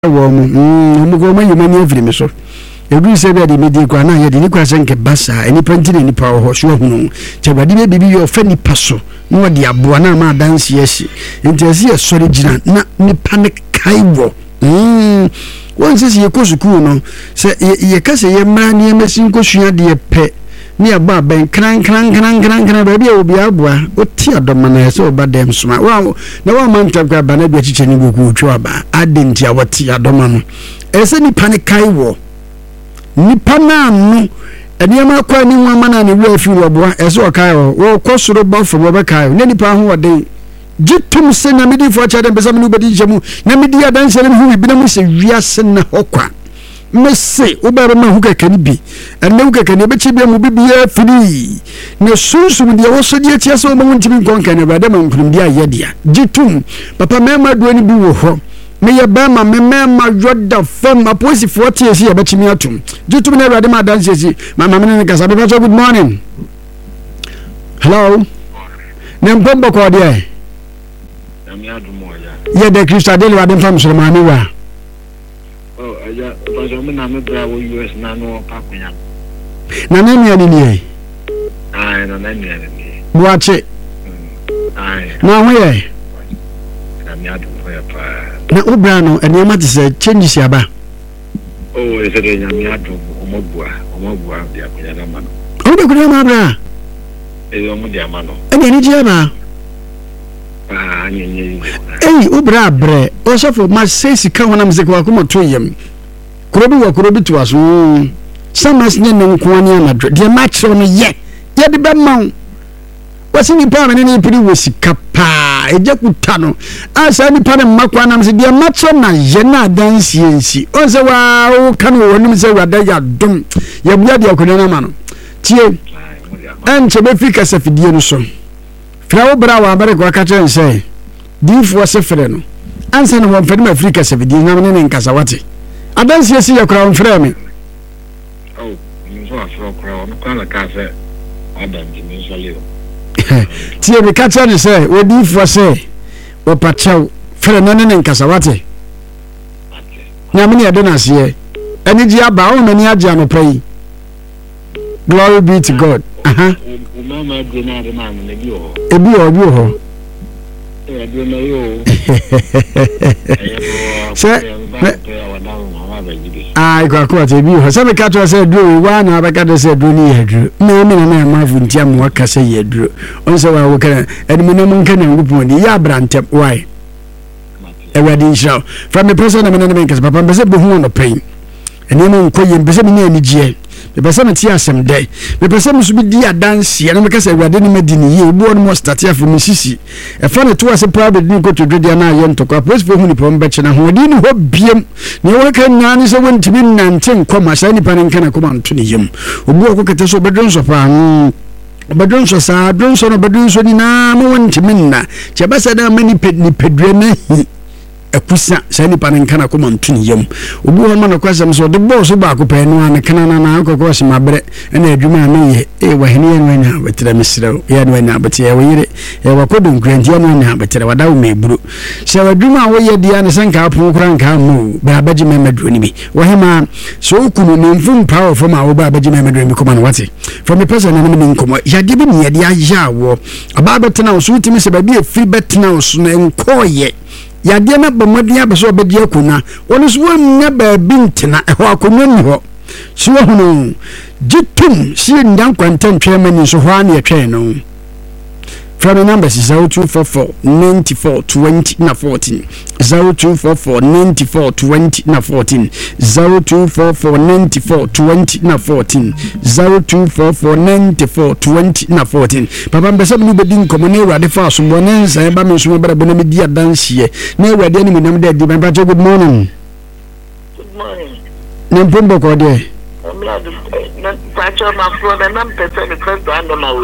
Mugoma yumani every meso. Every said that immediate guana, yet in Quasanke Bassa, any printing any power horse, no. Chabadi be your friendly passo, no dia buana ma dance yes. Intersia sorigina, not ni panic kaibo. Once is your cosukuno, say ye case ye man ye messing cosia dear pet. Near Bab, crank, baby, will be abwa, what tear domina so bad damn smart. Wow, no one man to grab an average and you go to I didn't hear what tear domino. As any panic kaiwo. Nipana, and Yama quite any woman and a real few of one as well, Kyle, or cost to the buff for Robert Kyle, Nelly Pound what day. Jitum send a meeting for a child and some nobody jamu, Namidia dancer who will be a miss Yasen Hokwa. Messy, Uberman who can be, and no can never chip them will be free. No soon they also yet yes or moment to be gone can ever them from their yadia. Jitum, Papa Mamma do any boo. May a bama, mamma, drop the phone, my pussy 40 years here, but you mean to. Jitum never my dances, my mamma, good morning. Hello, Nampombo Cordia. Yeah, the Christa Del Radin from Solomania. Oh, I'm a bravo US Nano Papia. Nanani, I don't know. Watch it. Now, where? I'm not for a fire. Now, Ubrano, and your mother said, change Yaba. Oh, is it in Yamiato, Omogua, the Apiana? Oh, the grandmother. It's almost the Amano. And any Java. Hey, Ubra bre, also for my says come when I'm the Quacumo to him. Kurobi to us. Some must name Quania Madrid. The match on yet the Bamount. What's in the parliament any pretty was capa, a jacutano. As any part of Maquanam said, dear match on a Jena dance yensi. Also, wow, can you want to say what they are done? Your blood, your Kunamano. Tie, and Chebefika Safidiano. Frau Brawa America catch and say, Diff was a freno. Answer one for my Africa 17 in Casawati. I don't see your crown frame. Oh, you saw a frog crown, Colonel Cafe. I don't mean so little. Tia the catcher and say, what Diff was say, or Pacho, Frenon in Casawati. Namini, I don't see. Any Jabba, many Ajano pray. Glory be to God. Mama did not demand the view. A view of you. I got quite a view. Some catcher said, Drew, one of a cat said, Drew, no, man, from Tiam, what can say, you drew. Also, I will can, and minimum can and whoop on the Yabrant. Why? A wedding show from the person of an enemy, because Papa was a on the pain. And you know, Koyan, Besame, any G. The person here some day. The person should be dear dance, and because I didn't make you born more start here from Mississippi. A funny to us a private new go to Drediana Yon to Capos for Hunipom Betchana, who didn't hope BM. No can none is a went to be 19 commas, any pan can come on to the yum. Who broke at us over Drons of Badrons of Sa, Dronson of Badrons in Naman to Minna. Chabasada many pedrene. A pusa, Sani Pancana come on to him. Woman of Quasam, so the boss of Baco Pen, and Canana, Cocos, my bread, and a Juma, a Wahinian, but the Mr. Yadwena, but here we couldn't grant Yana, but I would me brew. So I drew my way at the Anasanka, Pocranca move, Babaji Medrimi. Wahima, so couldn't inform power from our Babaji Medrimi, come on, what's it? From the person in Como, Yadibin, Yadia war. A Babatana, so to Miss Baby, a free bet now, and call ye. Yadiana Bomadia Baso Bediacuna, one is one never bintina, a Wakuno. So, no, Jitum, seeing down content chairman in Sohania Channel. From the numbers is 0244 94 20 na 14 0244 94 20 na 14 0244 94 20 na 14 0244 94 20 na 14 Papa mbesa mu bedin komone wade fa so bonensa e ba me so bra bona me dia dance ye na wade ni me nam de di Papa good morning. Good morning. Nempombo ko de I'm glad to Pacho my brother nam pese me first and on my way.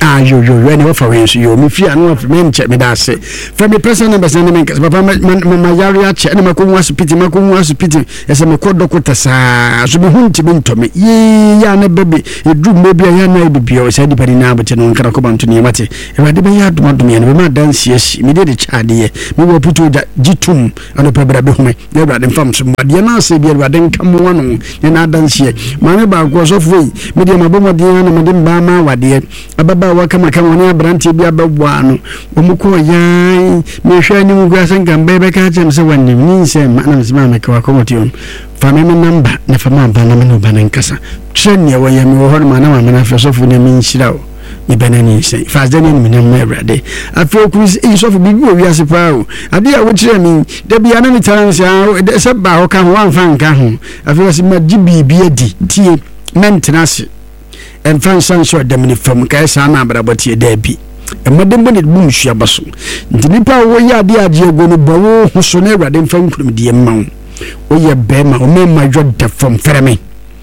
yo any of our ways you me fear no of men check me that say from me person number send me papa my yari check na mako was pity as a mako doctor sa so me hunti bento me ya na baby e drum maybe ya na bibi o say dipani na but no nkara ko bantu ni mate e ba de be ya dum me ma dance yes me de chade ye me wo putu da jitum ano pebra be home na bra de fam so de na say bi bra de nkam wano na dance ye ma me ba ko so foi me de ma bomo de na me de ba ma wade ababa wa kama woni abranti bi ababwa no omuko yan me hwa ni mu gasa ngambe be ka chem se wanni ni se ma na se ma me ka ko motion fa me number na fa ma ba na me no ba na nkasa treni ya wa me wo ho ma na ma na fa so fu na mi nshira o ni benani se fa de ni mi na ma brade afo ku e so fu bi bi o wi ase pa o ade a wo kire mi da bia na ni chance a se ba ho ka ho an fa nka ho afo se ma jibi bi adi tie maintenance en fansan so dem ni fam kai sa na abraboti da bi e modem bo ne bum hua baso ntinipa wo ya de age ego no bo wo so na awrade mfam kurum de emma wo ye be ma o me ma jodda fam freme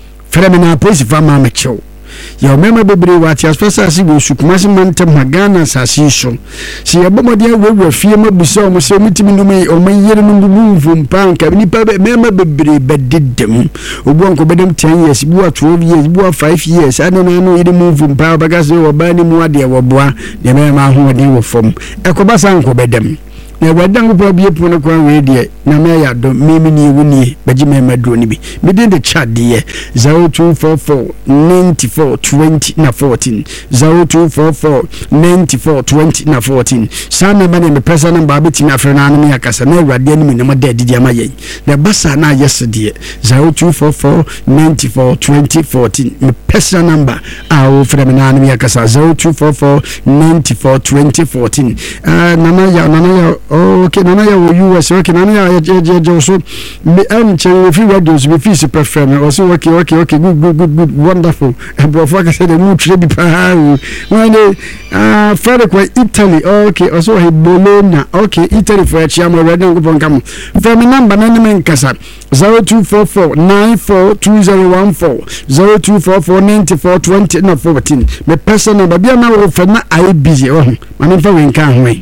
na police fa ma chew ya mema bebre wati asfasa si go sukumasi mantem magana sasi so si ya bomode awura fie mabusa o mo se mitimi ndum o mayere ndum vumpan ka nipa mema bebre bededem obuanko bedem 10 years buwa 12 years buwa 5 years ana na no yede mu vumpa bagase wo ba ni mu ade wo boa de mema ho de wo fom ekobasa nko bedem na wadango po bie pono kwa we de na me ya do memi ni wuni baji mema do ni bi me de the chat de 0244 94 20 na 14 0244 94 20 na 14 sana mane me pesa number abeti na afrena anu ya kasa na awrade ni me na de didi amaye na basa na yesterday 0244 94 20 14 me pesa number awo frena anu ya kasa 0244 94 20 14 nana ya okay nana ya wo US okay nana ya je so me am chen fi radios me fi super friend also okay good wonderful and before I said the mood be pa when Frederick was Italy okay also he Bologna okay Italy for chiamo radio go pon kam for me number na me nkasa 0244 942014 0244 94 20 na 14 me person number bia na wo fa na I busy oh man fa we nka ho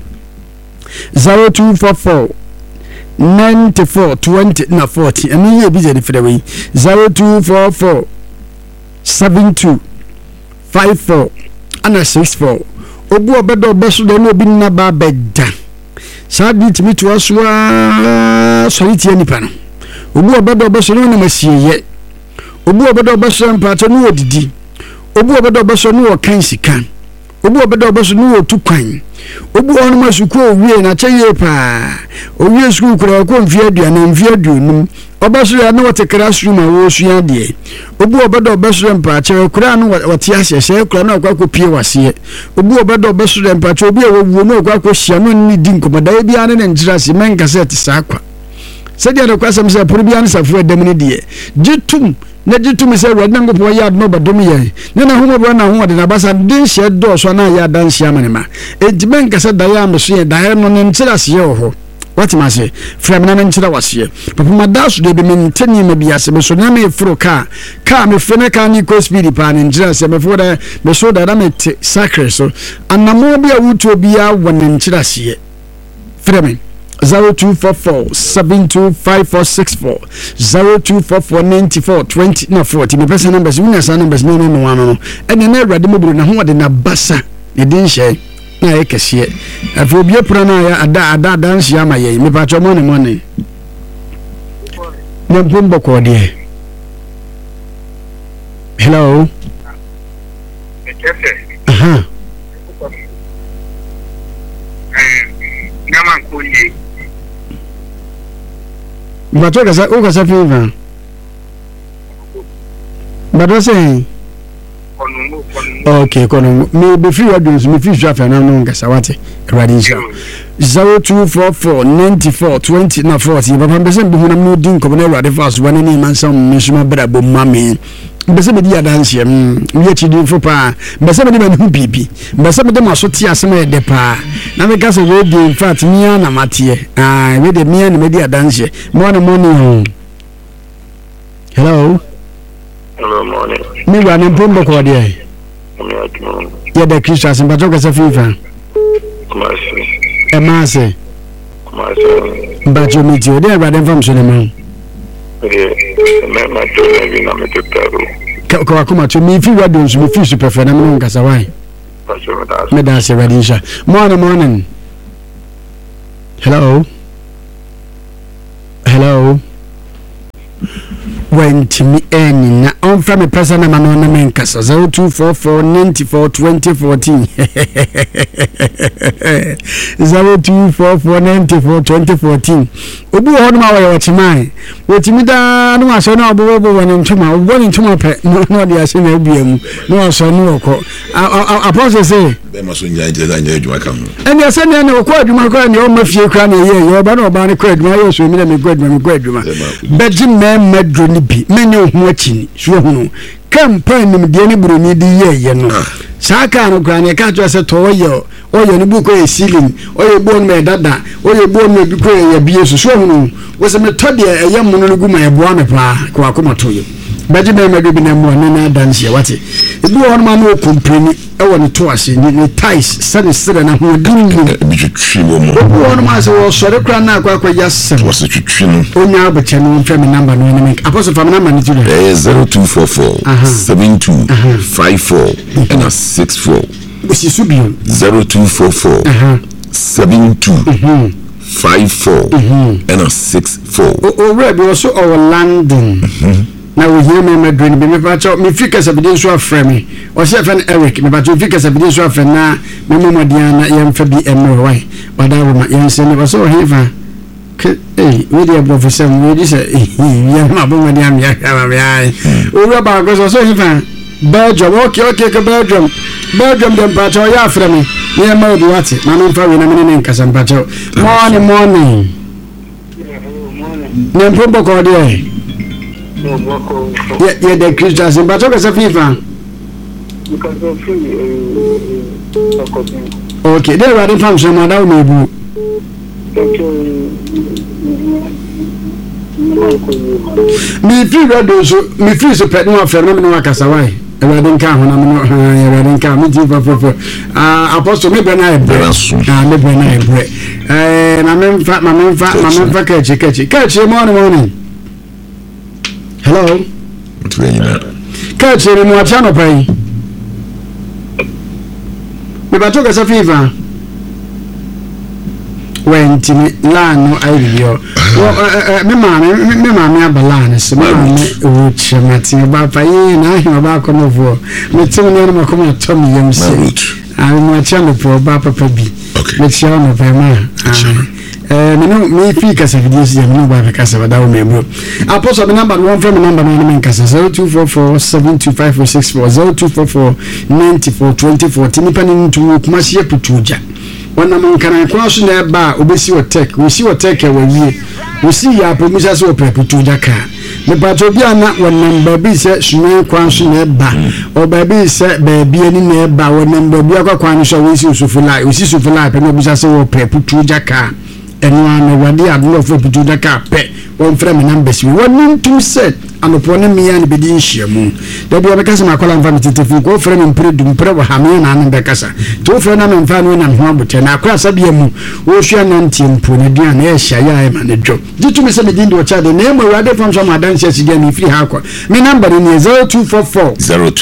0244 94 20 na 40 and you busy the way 0244 72 54 and 64 obu obedo obeso de no obi na ba beda sadi timi to aswa soliti anipa no obu obedo obeso no na masieye obu obedo obeso mpato no odidi obu obedo obeso no kan sika obu obedo obeso no otukwan obu onu masuku owie na cheye pa owie school kura ko mfie aduana mfie aduonum obeso ya na wote classroom a wo sua de obu obedo obeso mpacho kura no wote ahyehyɛ kura na akwa kopie wase obu obedo obeso mpacho obi a wo no akwa kohia no ni di nkomoda bia ne njira se men cassette sakwa sadia no kwasam se poro bia ne safu adam ne de jitum na jitum se ro nango po ya no badom ye ne na homo bro na ho de na basa din hye do so na ya dan hye amanema ejimen cassette da ya meso ye da he no ne njira se ye ho what ma say from na nchira wase papa madasu de be mentani ma biase be so na me fro ka me fene ka ni ko speed pa ne njira se me fo da me so da me sacre so anamo bia wuto bia wona nchira se frame 0244 725464 0244 94 20 na 40 me person numbers we na numbers no no ene na awrade mobile na ho de na basa ne din hye na ekese afo bia pura na ya ada dance ya maye me pa chomo ne money na bombo ko de hello aha Naman kunye matoka sa uko sa fiva badose okay kono me be free audience me free traffic na no ngasa wate radisha 0244 94 20 na 40 papa mbese mbi hunam no din ko na rade fast wane ni mansam mishuma brabo mame mbese me di adanse me chi di fo pa mbese me di manu bibi mbese me de maso ti asem e de pa na me kase we di in fact mia na matie we de mia na me di adanse mo na morning hello morning me wa ne pombo ko de Yeah, the Christians in Batoka Safifa. Emase. But you meet you there, but I'm from Suleiman. Kawakuma to me, if you were doing some fish prefer, I'm on Casawai. Medasi Radisha. Morning. Hello. When to me any on from a person I'm on the main casa 0244 94 2014 0244 94 2014 Obu on my way watch mine. What me da no so na obo when into my pe no dia se na biem no so no ko apostle say be maso nya adwuma kan and you say na ko adwuma ko na o mafie kra na ye yo ba na oba ne ko adwuma ye so mi na me ko adwuma beji medro ni bi menye ho akini so hu campaign nim de ne buroni di ye no saka no kra ne ka to se to oyo ni bu ko e ceiling oyo bo no me dada oyo bo no bi ko e bie so hu wo se me to de e ye mo no gu ma e bo ame pa ko akoma to yo beji medro bi na mo na dance wate e bi won ma no complain e won to ase ni ties sane na ho din bi twitwi wo mo won ma se wo so de kra na akwa yasem wo se twitwi no onya abeche no fam number no ni apostle fam number ni tu 0244 72 54 and 64 Wisi subio 0244 72 54 and 64 o rebi also our London na we hear me medrin be me pacho me fika sabide so afre me o se fan Eric me pacho fika sabide so afre na me momodiana yemfa bi emwai badawo ma yense ne so hefa we dey professor we dey say ya ma bo modiam ya ya o raba go so hefa Belgium okay ke Belgium dem pacho ya afre me ye ma obi wate ma no fa we na me ne nkasa pacho morning ne pombo ko dey yeah, the Christians in Batoka Safifa. Okay, they were from some other maybe. Me free so pet no phenomenal Casawai. I didn't come Apostle maybe na bread. My catch morning. Hello. Catch you mo chano pai. Me batoka Safifa. Went in lano idea. Me mama abalane se me uche mati ba pa yi na hi ba kono vo. Me timi ne ma kono tomi yemse. Mo chano po ba papa bi. Me chano pa ma. Me fika sa videos ya no ba kasa ba dawo me bro. Apostle the number one from number no me kasa 0244 725464 0244 94 2014 nipa ni ntu kuma sie putuja. Wana mankana kwa so na ba obesi wo tech we si wo tech e wawie we si ya promise so putuja ka me pato bia na won number bi se sunu kwa so na ba o ba bi se ba bi ani na ba won number bi akwa no so we si usufulai we si usufulai pe no bisa se wo putuja ka eno ana wadi adno for putuja ka pe won frame numbers we won two set anopone me ya ne bedi nhyiamu da bi obekasa makola mfa mtetefu ko frame mpre wa hame na an bekasa to frame na mfa no na ho abote na akwa sabia mu wo hwia na ntiempo ne dia na ehya ya ma ne dwo ditumi se medindi wo chade na emo wade from some adanse sidia ni free ha kwa me number ni 0244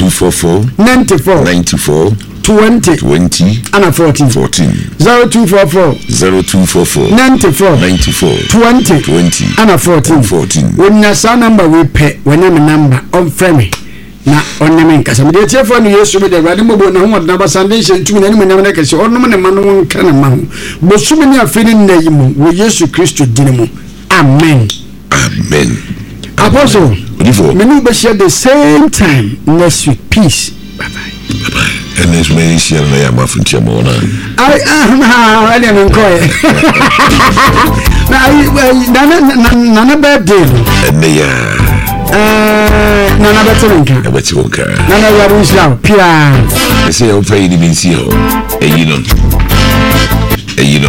94 20 and 14 0244 94 20 and 14 when na sa number we pay when am number on frame na onnemen kasa me de tiefo no yesu me de rade mobo na ho na basande ntumi na ni na kase onnom ne manu nka na ma ho bosumi ni afini na yimu wo yesu Kristo dinimu amen apostle me no be share the same time next week peace bye and this may share na ya mafuntia mo na I didn't call it na birthday nana beterenka nana yarusla pia ese o pay di binsi ho eyino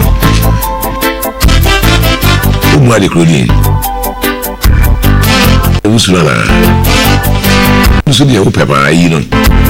o mo ade kroni e usura na so dia o pepa eyino